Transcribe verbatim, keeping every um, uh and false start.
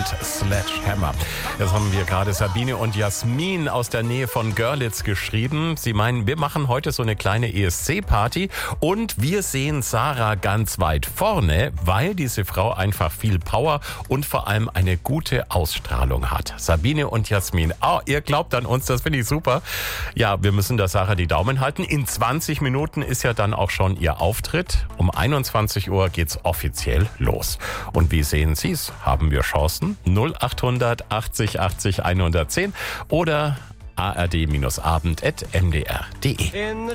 Sledgehammer. Jetzt haben wir gerade Sabine und Jasmin aus der Nähe von Görlitz geschrieben. Sie meinen, wir machen heute so eine kleine E S C-Party und wir sehen Sarah ganz weit vorne, weil diese Frau einfach viel Power und vor allem eine gute Ausstrahlung hat. Sabine und Jasmin, oh, ihr glaubt an uns, das finde ich super. Ja, wir müssen der Sarah die Daumen halten. In zwanzig Minuten ist ja dann auch schon ihr Auftritt. Um einundzwanzig Uhr geht's offiziell los. Und wie sehen Sie es? Haben wir Chancen? null achthundert achtzig achtzig hundertzehn oder a r d abend punkt m d r punkt d e.